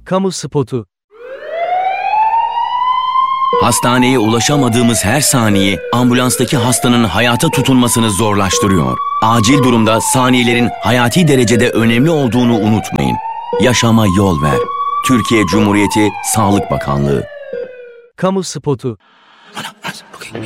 Kamu spotu. Hastaneye ulaşamadığımız her saniye ambulanstaki hastanın hayata tutunmasını zorlaştırıyor. Acil durumda saniyelerin hayati derecede önemli olduğunu unutmayın. Yaşama yol ver. Türkiye Cumhuriyeti Sağlık Bakanlığı. Kamu spotu.